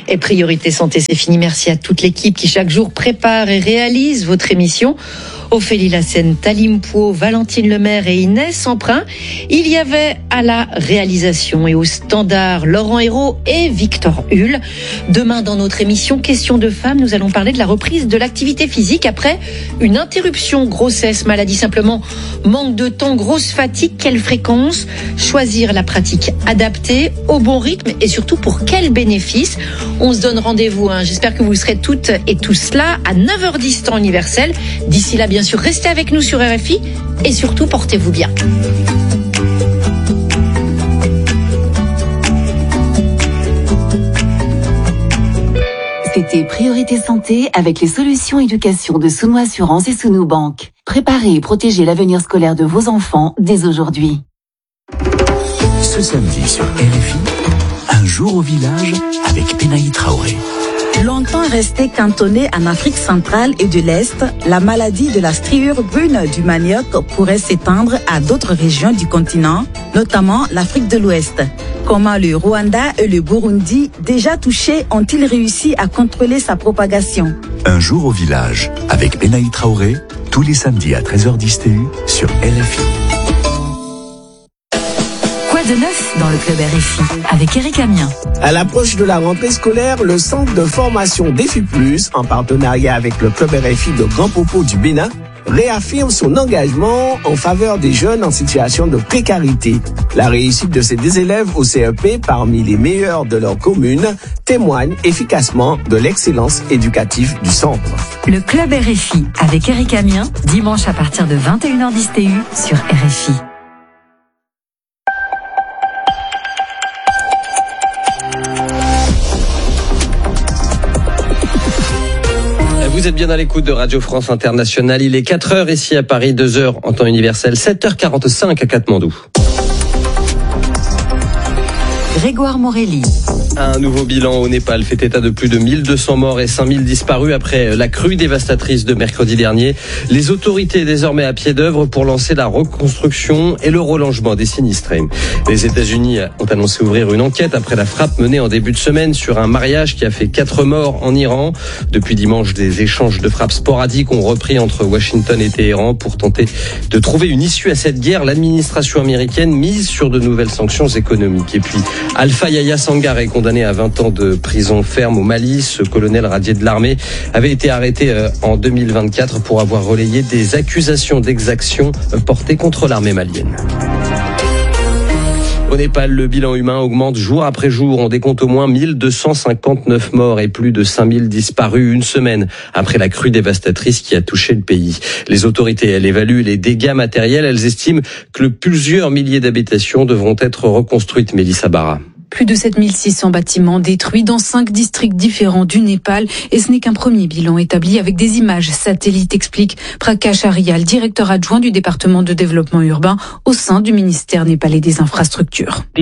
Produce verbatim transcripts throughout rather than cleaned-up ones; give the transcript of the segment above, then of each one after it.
Et Priorité Santé, c'est fini. Merci à toute l'équipe qui chaque jour prépare et réalise votre émission. Ophélie Lassène, Talim Pouot, Valentine Lemaire et Inès Emprunt. Il y avait à la réalisation et au standard Laurent Hérault et Victor Hull. Demain, dans notre émission Questions de femmes, nous allons parler de la reprise de l'activité physique après une interruption, grossesse, maladie simplement, manque de temps, grosse fatigue. Quelle fréquence? Choisir la pratique adaptée, au bon rythme et surtout pour quels bénéfices? On se donne rendez-vous. Hein. J'espère que vous serez toutes et tous là à neuf heures dix temps universel. D'ici là, bien sûr, restez avec nous sur R F I et surtout, portez-vous bien. C'était Priorité Santé avec les solutions éducation de Sounou Assurance et Sounou Banque. Préparez et protégez l'avenir scolaire de vos enfants dès aujourd'hui. Ce samedi sur R F I, un jour au village avec Benaï Traoré. Longtemps restée cantonnée en Afrique centrale et de l'Est, la maladie de la striure brune du manioc pourrait s'étendre à d'autres régions du continent, notamment l'Afrique de l'Ouest. Comment le Rwanda et le Burundi, déjà touchés, ont-ils réussi à contrôler sa propagation? Un jour au village avec Benaï Traoré, tous les samedis à treize heures dix T U sur R F I. De neuf dans le club R F I avec Eric Amien. À l'approche de la rentrée scolaire, le centre de formation Défi Plus, en partenariat avec le club R F I de Grand Popo du Bénin, réaffirme son engagement en faveur des jeunes en situation de précarité. La réussite de ces élèves au C E P parmi les meilleurs de leur commune témoigne efficacement de l'excellence éducative du centre. Le club R F I avec Eric Amien, dimanche à partir de vingt et une heures dix T U sur R F I. Vous êtes bien à l'écoute de Radio France Internationale. Il est quatre heures ici à Paris, deux heures en temps universel, sept heures quarante-cinq à Katmandou. Grégoire Morelli. Un nouveau bilan au Népal fait état de plus de mille deux cents morts et cinq mille disparus après la crue dévastatrice de mercredi dernier. Les autorités désormais à pied d'œuvre pour lancer la reconstruction et le relogement des sinistrés. Les États-Unis ont annoncé ouvrir une enquête après la frappe menée en début de semaine sur un mariage qui a fait quatre morts en Iran. Depuis dimanche, des échanges de frappes sporadiques ont repris entre Washington et Téhéran pour tenter de trouver une issue à cette guerre. L'administration américaine mise sur de nouvelles sanctions économiques. Et puis, Alpha Yahya Sangar est condamné à vingt ans de prison ferme au Mali. Ce colonel radié de l'armée avait été arrêté en deux mille vingt-quatre pour avoir relayé des accusations d'exaction portées contre l'armée malienne. Au Népal, le bilan humain augmente jour après jour. On décompte au moins mille deux cent cinquante-neuf morts et plus de cinq mille disparus une semaine après la crue dévastatrice qui a touché le pays. Les autorités, elles évaluent les dégâts matériels. Elles estiment que plusieurs milliers d'habitations devront être reconstruites. Mélissa Barra. Plus de sept mille six cents bâtiments détruits dans cinq districts différents du Népal. Et ce n'est qu'un premier bilan établi avec des images satellites, explique Prakash Arial, directeur adjoint du département de développement urbain au sein du ministère népalais des infrastructures. Il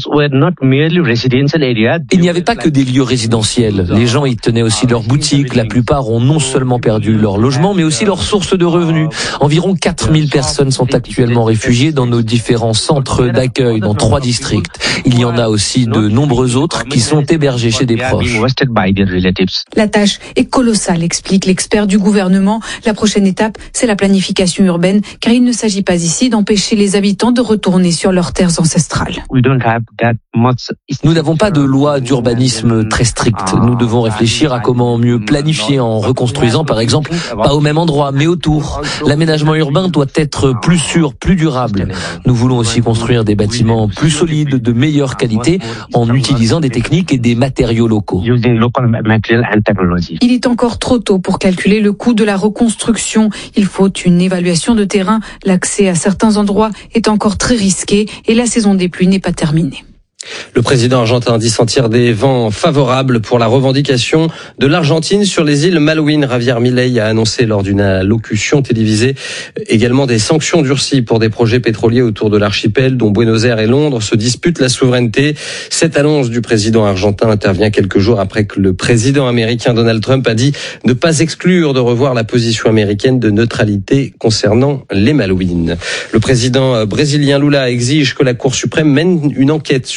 n'y avait pas que des lieux résidentiels. Les gens y tenaient aussi leurs boutiques. La plupart ont non seulement perdu leur logement, mais aussi leur source de revenus. Environ quatre mille personnes sont actuellement réfugiées dans nos différents centres d'accueil dans trois districts. Il y en a aussi de nombreux autres qui sont hébergés chez des proches. La tâche est colossale, explique l'expert du gouvernement. La prochaine étape, c'est la planification urbaine, car il ne s'agit pas ici d'empêcher les habitants de retourner sur leurs terres ancestrales. Nous n'avons pas de loi d'urbanisme très stricte. Nous devons réfléchir à comment mieux planifier en reconstruisant, par exemple, pas au même endroit, mais autour. L'aménagement urbain doit être plus sûr, plus durable. Nous voulons aussi construire des bâtiments plus solides, de meilleure qualité, en utilisant des techniques et des matériaux locaux. Il est encore trop tôt pour calculer le coût de la reconstruction. Il faut une évaluation de terrain. L'accès à certains endroits est encore très risqué et la saison des pluies n'est pas terminée. Le président argentin dit sentir des vents favorables pour la revendication de l'Argentine sur les îles Malouines. Javier Milei a annoncé lors d'une allocution télévisée également des sanctions durcies pour des projets pétroliers autour de l'archipel dont Buenos Aires et Londres se disputent la souveraineté. Cette annonce du président argentin intervient quelques jours après que le président américain Donald Trump a dit ne pas exclure de revoir la position américaine de neutralité concernant les Malouines. Le président brésilien Lula exige que la Cour suprême mène une enquête sur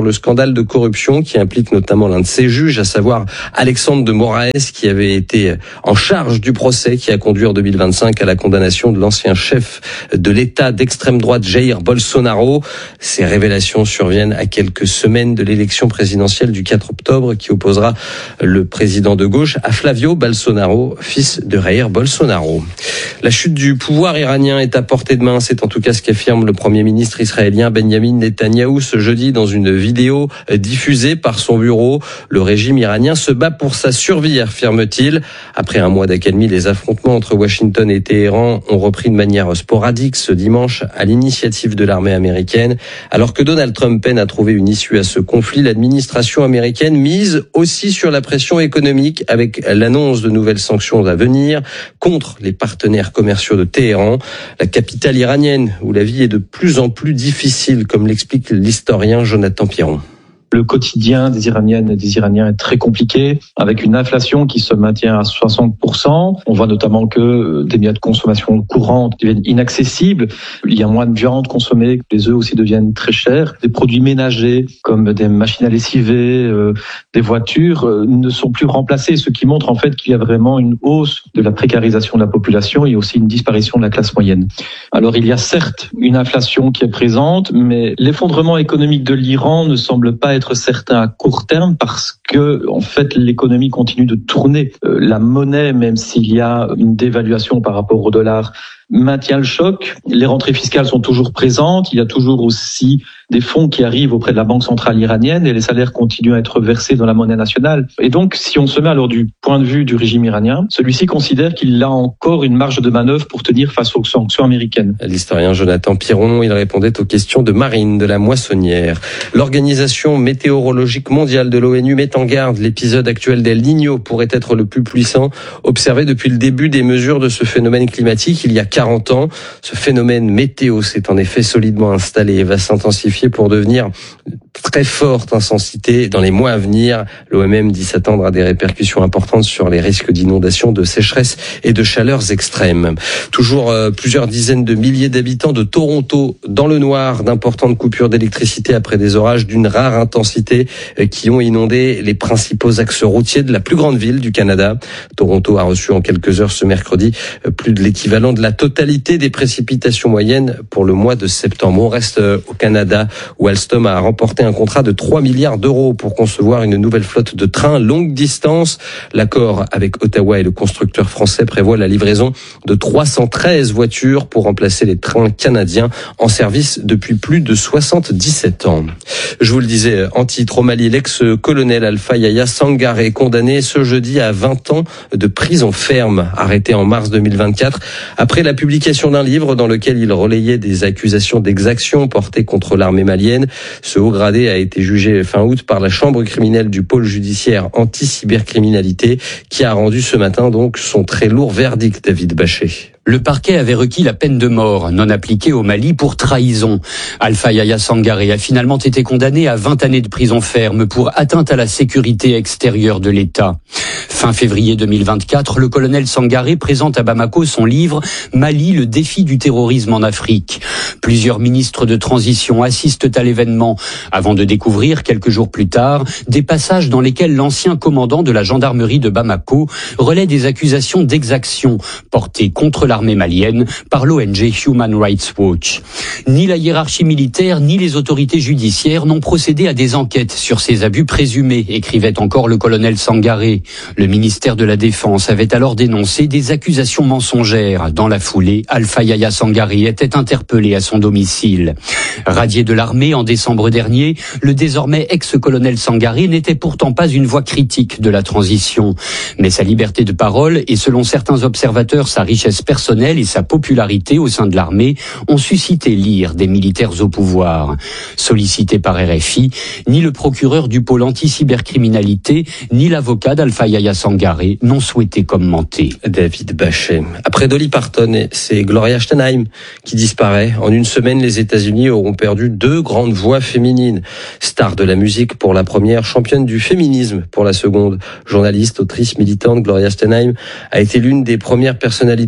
sur le scandale de corruption qui implique notamment l'un de ses juges, à savoir Alexandre de Moraes, qui avait été en charge du procès qui a conduit en deux mille vingt-cinq à la condamnation de l'ancien chef de l'État d'extrême droite Jair Bolsonaro. Ces révélations surviennent à quelques semaines de l'élection présidentielle du quatre octobre qui opposera le président de gauche à Flavio Bolsonaro, fils de Jair Bolsonaro. La chute du pouvoir iranien est à portée de main, c'est en tout cas ce qu'affirme le Premier ministre israélien Benjamin Netanyahou ce jeudi dans une vidéo diffusée par son bureau. Le régime iranien se bat pour sa survie, affirme-t-il. Après un mois d'accalmie, les affrontements entre Washington et Téhéran ont repris de manière sporadique ce dimanche à l'initiative de l'armée américaine. Alors que Donald Trump peine à trouver une issue à ce conflit, l'administration américaine mise aussi sur la pression économique avec l'annonce de nouvelles sanctions à venir contre les partenaires commerciaux de Téhéran, la capitale iranienne où la vie est de plus en plus difficile, comme l'explique l'historien Jonathan Pierron. Le quotidien des Iraniennes et des Iraniens est très compliqué, avec une inflation qui se maintient à soixante pour cent. On voit notamment que des biens de consommation courante deviennent inaccessibles. Il y a moins de viande consommée, les œufs aussi deviennent très chers. Des produits ménagers, comme des machines à lessiver, euh, des voitures, euh, ne sont plus remplacés, ce qui montre en fait qu'il y a vraiment une hausse de la précarisation de la population et aussi une disparition de la classe moyenne. Alors il y a certes une inflation qui est présente, mais l'effondrement économique de l'Iran ne semble pas être certain à court terme parce que en fait l'économie continue de tourner. Euh, la monnaie, même s'il y a une dévaluation par rapport au dollar, maintient le choc. Les rentrées fiscales sont toujours présentes. Il y a toujours aussi des fonds qui arrivent auprès de la Banque centrale iranienne et les salaires continuent à être versés dans la monnaie nationale. Et donc, si on se met alors du point de vue du régime iranien, celui-ci considère qu'il a encore une marge de manœuvre pour tenir face aux sanctions américaines. L'historien Jonathan Pierron, il répondait aux questions de Marine de la Moissonnière. L'Organisation météorologique mondiale de l'ONU met en garde. L'épisode actuel d'El Niño pourrait être le plus puissant observé depuis le début des mesures de ce phénomène climatique il y a quarante ans. Ce phénomène météo s'est en effet solidement installé et va s'intensifier pour devenir très forte intensité dans les mois à venir. L'O M M dit s'attendre à des répercussions importantes sur les risques d'inondation, de sécheresse et de chaleurs extrêmes. Toujours euh, plusieurs dizaines de milliers d'habitants de Toronto dans le noir, d'importantes coupures d'électricité après des orages d'une rare intensité euh, qui ont inondé les principaux axes routiers de la plus grande ville du Canada. Toronto a reçu en quelques heures ce mercredi euh, plus de l'équivalent de la totalité des précipitations moyennes pour le mois de septembre. On reste euh, au Canada où Alstom a remporté un contrat de trois milliards d'euros pour concevoir une nouvelle flotte de trains longue distance. L'accord avec Ottawa et le constructeur français prévoit la livraison de trois cent treize voitures pour remplacer les trains canadiens en service depuis plus de soixante-dix-sept ans. Je vous le disais, en titre au Mali, l'ex-colonel Alpha Yahya Sangaré, condamné ce jeudi à vingt ans de prison ferme, arrêté en mars deux mille vingt-quatre après la publication d'un livre dans lequel il relayait des accusations d'exaction portées contre l'armée malienne. Ce haut gradé a été jugé fin août par la chambre criminelle du pôle judiciaire anti-cybercriminalité qui a rendu ce matin donc son très lourd verdict, David Bachet. Le parquet avait requis la peine de mort non appliquée au Mali pour trahison. Alpha Yahya Sangaré a finalement été condamné à vingt années de prison ferme pour atteinte à la sécurité extérieure de l'État. Fin février deux mille vingt-quatre, le colonel Sangaré présente à Bamako son livre « Mali, le défi du terrorisme en Afrique ». Plusieurs ministres de transition assistent à l'événement avant de découvrir, quelques jours plus tard, des passages dans lesquels l'ancien commandant de la gendarmerie de Bamako relaie des accusations d'exaction portées contre l'armée malienne par l'O N G Human Rights Watch. Ni la hiérarchie militaire ni les autorités judiciaires n'ont procédé à des enquêtes sur ces abus présumés, écrivait encore le colonel Sangaré. Le ministère de la Défense avait alors dénoncé des accusations mensongères. Dans la foulée, Alpha Yahya Sangaré était interpellé à son domicile. Radié de l'armée en décembre dernier, le désormais ex-colonel Sangaré n'était pourtant pas une voix critique de la transition. Mais sa liberté de parole et, selon certains observateurs, sa richesse personnelle et sa popularité au sein de l'armée ont suscité l'ire des militaires au pouvoir. Sollicité par R F I, ni le procureur du pôle anti-cybercriminalité, ni l'avocat d'Alpha Yahya Sangaré n'ont souhaité commenter. David Bachet. Après Dolly Parton, c'est Gloria Steinem qui disparaît. En une semaine, les États-Unis auront perdu deux grandes voix féminines. Star de la musique pour la première, championne du féminisme pour la seconde. Journaliste, autrice, militante, Gloria Steinem a été l'une des premières personnalités américaines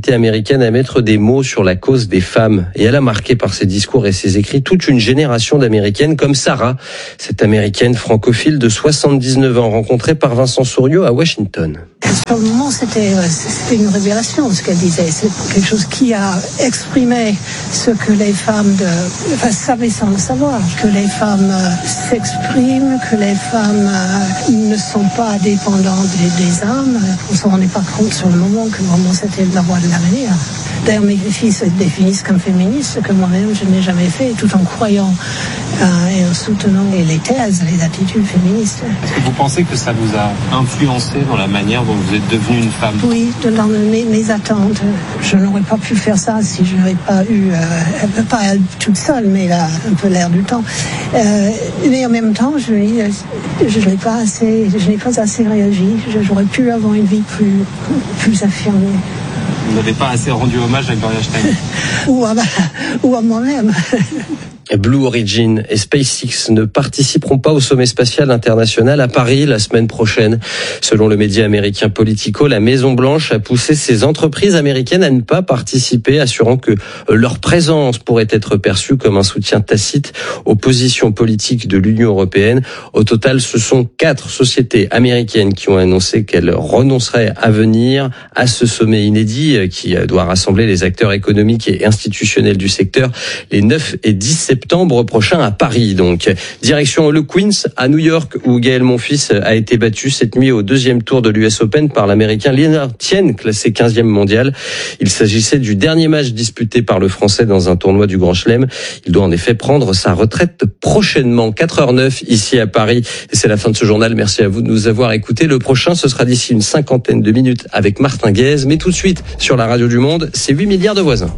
américaine à mettre des mots sur la cause des femmes. Et elle a marqué par ses discours et ses écrits toute une génération d'Américaines comme Sarah, cette Américaine francophile de soixante-dix-neuf ans, rencontrée par Vincent Souriau à Washington. Sur le moment, c'était, c'était une révélation, ce qu'elle disait. C'est quelque chose qui a exprimé ce que les femmes de, enfin, savaient sans le savoir. Que les femmes euh, s'expriment, que les femmes euh, ne sont pas dépendantes des, des hommes. On ne se rendait pas compte sur le moment que vraiment c'était la voie de l'avenir. D'ailleurs, mes filles se définissent comme féministes, que moi-même je n'ai jamais fait, tout en croyant euh, et en soutenant les thèses, les attitudes féministes. Est-ce que vous pensez que ça vous a influencé dans la manière dont vous êtes devenue une femme? Oui, dans mes, mes attentes. Je n'aurais pas pu faire ça si je n'aurais pas eu, euh, pas elle toute seule, mais là, un peu l'air du temps. Euh, mais en même temps, je, je n'ai pas assez, je n'ai pas assez réagi. J'aurais pu avoir une vie plus, plus affirmée. Vous n'avez pas assez rendu hommage à Gloria Steinem. ou, à, ou à moi-même. Blue Origin et SpaceX ne participeront pas au sommet spatial international à Paris la semaine prochaine. Selon le média américain Politico, la Maison-Blanche a poussé ses entreprises américaines à ne pas participer, assurant que leur présence pourrait être perçue comme un soutien tacite aux positions politiques de l'Union européenne. Au total, ce sont quatre sociétés américaines qui ont annoncé qu'elles renonceraient à venir à ce sommet inédit qui doit rassembler les acteurs économiques et institutionnels du secteur les neuf et dix septembre prochain à Paris. Donc, direction le Queens à New York où Gaël Monfils a été battu cette nuit au deuxième tour de l'U S Open par l'Américain Lennart Tien, classé quinzième mondial. Il s'agissait du dernier match disputé par le Français dans un tournoi du Grand Chelem. Il doit en effet prendre sa retraite prochainement. quatre heures neuf ici à Paris. Et c'est la fin de ce journal. Merci à vous de nous avoir écoutés. Le prochain, ce sera d'ici une cinquantaine de minutes avec Martin Guez. Mais tout de suite, sur la radio du Monde, c'est huit milliards de voisins.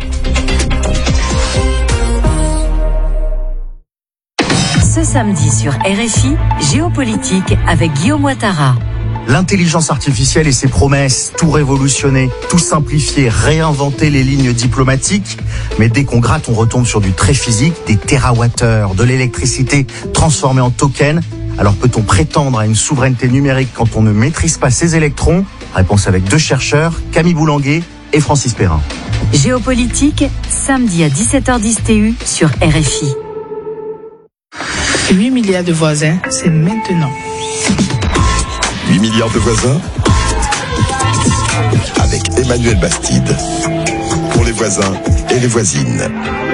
Ce samedi sur R F I, Géopolitique avec Guillaume Ouattara. L'intelligence artificielle et ses promesses, tout révolutionner, tout simplifier, réinventer les lignes diplomatiques. Mais dès qu'on gratte, on retombe sur du très physique, des térawattheures, de l'électricité transformée en token. Alors peut-on prétendre à une souveraineté numérique quand on ne maîtrise pas ses électrons? Réponse avec deux chercheurs, Camille Boulanguet et Francis Perrin. Géopolitique, samedi à dix-sept heures dix T U sur R F I. huit milliards de voisins, c'est maintenant. huit milliards de voisins avec Emmanuel Bastide pour les voisins et les voisines.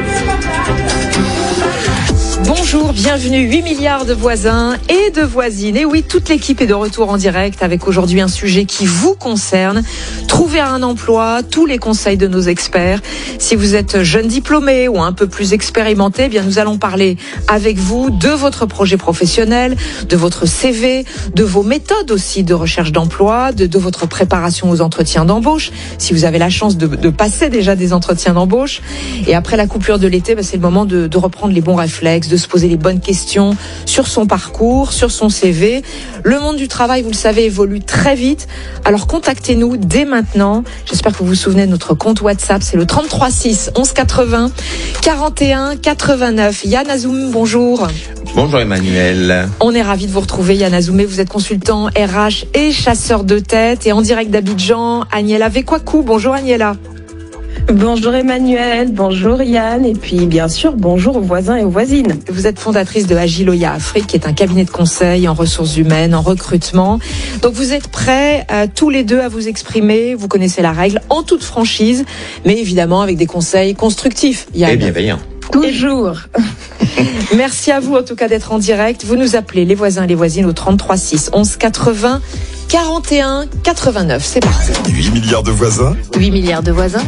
Bonjour, bienvenue, huit milliards de voisins et de voisines. Et oui, toute l'équipe est de retour en direct avec aujourd'hui un sujet qui vous concerne. Trouver un emploi, tous les conseils de nos experts. Si vous êtes jeune diplômé ou un peu plus expérimenté, eh bien nous allons parler avec vous de votre projet professionnel, de votre C V, de vos méthodes aussi de recherche d'emploi, de, de votre préparation aux entretiens d'embauche. Si vous avez la chance de, de passer déjà des entretiens d'embauche. Et après la coupure de l'été, bah, c'est le moment de, de reprendre les bons réflexes, de se poser les bonnes questions sur son parcours, sur son C V. Le monde du travail, vous le savez, évolue très vite. Alors contactez-nous dès maintenant. J'espère que vous vous souvenez de notre compte WhatsApp. C'est le trente-trois six onze quatre-vingts quarante et un quatre-vingt-neuf. Yann Azoum, bonjour. Bonjour Emmanuel. On est ravis de vous retrouver Yann Azoumé. Vous êtes consultant R H et chasseur de tête. Et en direct d'Abidjan, Agnella Vekwaku. Bonjour Agnella. Bonjour Emmanuel, bonjour Yann, et puis bien sûr, bonjour aux voisins et aux voisines. Vous êtes fondatrice de Agiloya Afrique, qui est un cabinet de conseil en ressources humaines, en recrutement. Donc vous êtes prêts euh, tous les deux à vous exprimer, vous connaissez la règle, en toute franchise, mais évidemment avec des conseils constructifs. Yann. Et bienveillants. Toujours. Merci à vous en tout cas d'être en direct. Vous nous appelez les voisins et les voisines au trente-trois six onze quatre-vingts quarante et un quatre-vingt-neuf. C'est parti. huit milliards de voisins. huit milliards de voisins.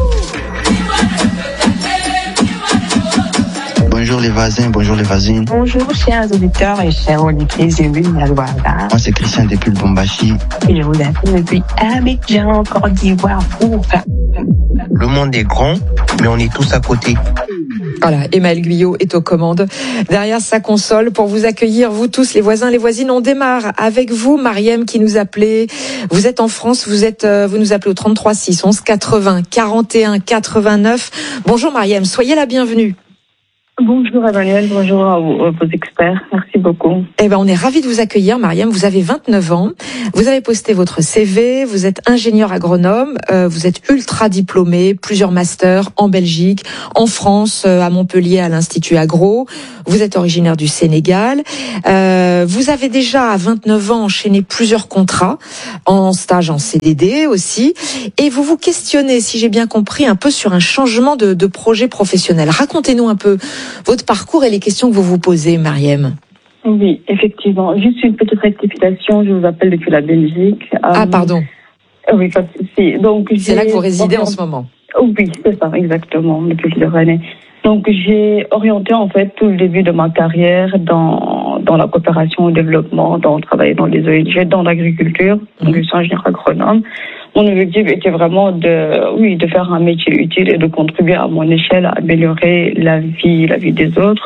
Bonjour les voisins, bonjour les voisines. Bonjour chers auditeurs et chers auditrices, huit milliards de voisins. Moi c'est Christian depuis le Bombashi. Et je vous appelle depuis Abidjan, Côte d'Ivoire. Le monde est grand, mais on est tous à côté. Voilà, Emmaël Guyot est aux commandes derrière sa console pour vous accueillir, vous tous, les voisins, les voisines. On démarre avec vous, Mariem, qui nous appelait. Vous êtes en France, vous êtes, euh, vous nous appelez au trente-trois six onze quatre-vingts quarante et un quatre-vingt-neuf. Bonjour Mariem, soyez la bienvenue. Bonjour Emmanuel, bonjour à vos, à vos experts, merci beaucoup. Eh ben, on est ravis de vous accueillir, Mariam. Vous avez vingt-neuf ans, vous avez posté votre C V, vous êtes ingénieur agronome, euh, vous êtes ultra diplômé, plusieurs masters en Belgique, en France, euh, à Montpellier, à l'Institut Agro. Vous êtes originaire du Sénégal. Euh, vous avez déjà à vingt-neuf ans enchaîné plusieurs contrats, en stage en C D D aussi, et vous vous questionnez, si j'ai bien compris, un peu sur un changement de, de projet professionnel. Racontez-nous un peu votre parcours et les questions que vous vous posez, Mariam. Oui, effectivement. Juste une petite rectification, je vous appelle depuis la Belgique. Ah, pardon. Euh, oui, pas de souci. Donc, c'est là que vous résidez en ce moment. Oui, c'est ça, exactement, depuis plusieurs années. Donc, j'ai orienté en fait tout le début de ma carrière dans dans la coopération au développement, dans travailler dans les O N G, dans l'agriculture. Donc, je suis ingénieur agronome. Mon objectif était vraiment de, oui, de faire un métier utile et de contribuer à mon échelle à améliorer la vie, la vie des autres.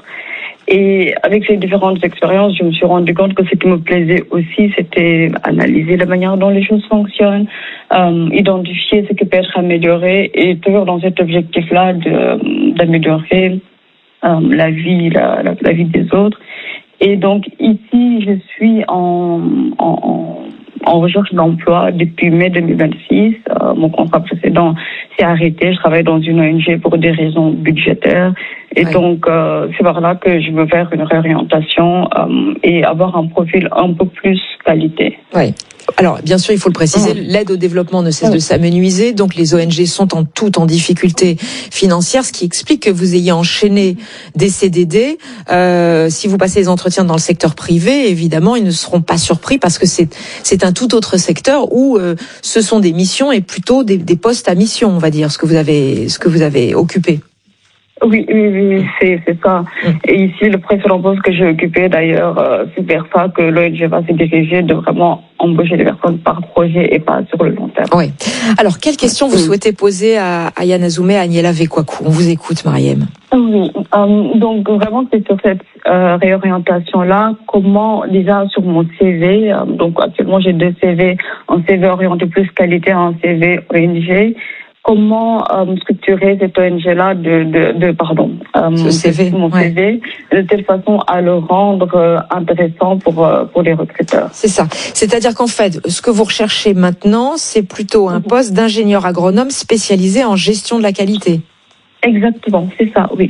Et avec ces différentes expériences, je me suis rendu compte que ce qui me plaisait aussi, c'était analyser la manière dont les choses fonctionnent, euh, identifier ce qui peut être amélioré et toujours dans cet objectif-là de, d'améliorer euh, la vie, la, la, la vie des autres. Et donc ici, je suis en, en, en en recherche d'emploi depuis mai deux mille vingt-six. Euh, mon contrat précédent s'est arrêté. Je travaille dans une O N G pour des raisons budgétaires. Et ouais. donc, euh, c'est par là que je veux faire une réorientation euh, et avoir un profil un peu plus qualité. Oui. Alors, bien sûr, il faut le préciser, mmh. l'aide au développement ne cesse mmh. de s'amenuiser, donc les O N G sont en tout en difficulté financière, ce qui explique que vous ayez enchaîné des C D D. Euh, si vous passez les entretiens dans le secteur privé, évidemment, ils ne seront pas surpris parce que c'est c'est un tout autre secteur où euh, ce sont des missions et plutôt des, des postes à mission, on va dire, ce que vous avez ce que vous avez occupé. Oui, oui, oui, c'est, c'est ça. Et ici, le précédent poste que j'ai occupé, d'ailleurs, euh, c'est vers ça que l'O N G va se diriger, de vraiment embaucher des personnes par projet et pas sur le long terme. Oui. Alors, quelle question vous souhaitez poser à Yann Azoumé, à Aniela Vekwaku? On vous écoute, Mariam. Oui, euh, donc vraiment, c'est sur cette euh, réorientation-là, comment, déjà sur mon C V, euh, donc actuellement j'ai deux C V, un C V orienté plus qualité, un C V O N G, comment euh, structurer cette O N G-là de, de, de pardon, euh, Ce C V, mon ouais. C V, de telle façon à le rendre euh, intéressant pour euh, pour les recruteurs. C'est ça. C'est-à-dire qu'en fait, ce que vous recherchez maintenant, c'est plutôt un poste d'ingénieur agronome spécialisé en gestion de la qualité. Exactement, c'est ça, oui.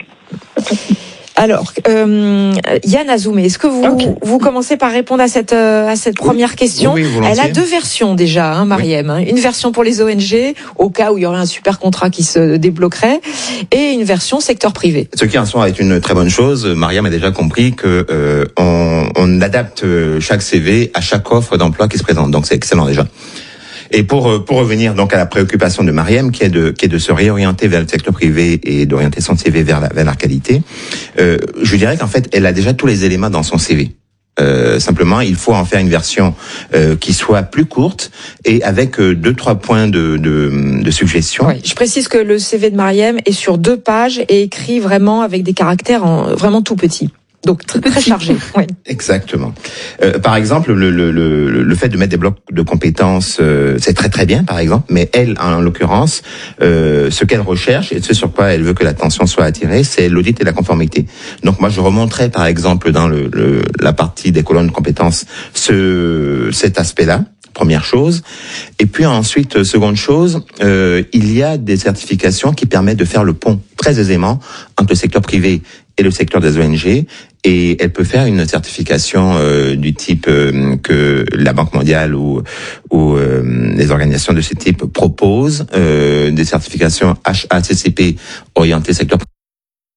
Alors, euh, Yann Azoumé, est-ce que vous okay. vous commencez par répondre à cette euh, à cette première oui. question? Oui, oui, Elle a deux versions déjà, hein, Mariam. Oui. Une version pour les O N G, au cas où il y aurait un super contrat qui se débloquerait, et une version secteur privé. Ce qui en soi est une très bonne chose. Mariam a déjà compris que euh, on, on adapte chaque C V à chaque offre d'emploi qui se présente. Donc c'est excellent déjà. Et pour pour revenir donc à la préoccupation de Mariam, qui est de qui est de se réorienter vers le secteur privé et d'orienter son C V vers la vers la qualité, euh, je dirais qu'en fait elle a déjà tous les éléments dans son C V. Euh, simplement, il faut en faire une version euh, qui soit plus courte et avec euh, deux trois points de de, de suggestion. Oui, je précise que le C V de Mariam est sur deux pages et écrit vraiment avec des caractères en, vraiment tout petits. Donc très, très chargé. Oui. Exactement. Euh, par exemple, le, le, le, le fait de mettre des blocs de compétences, euh, c'est très très bien, par exemple. Mais elle, en l'occurrence, euh, ce qu'elle recherche et ce sur quoi elle veut que l'attention soit attirée, c'est l'audit et la conformité. Donc moi, je remonterai, par exemple, dans le, le la partie des colonnes de compétences, ce cet aspect-là. Première chose. Et puis ensuite, seconde chose, euh, il y a des certifications qui permettent de faire le pont très aisément entre le secteur privé et le secteur des O N G. Et elle peut faire une certification euh, du type euh, que la Banque mondiale ou, ou euh, les organisations de ce type proposent, euh, des certifications H A C C P orientées secteur privé.